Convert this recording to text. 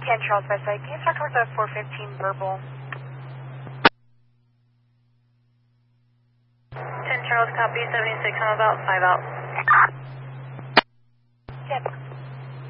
10 Charles by site. Can you start towards the 415 verbal? 10 Charles, copy 76, I'm about 5 out. Yep.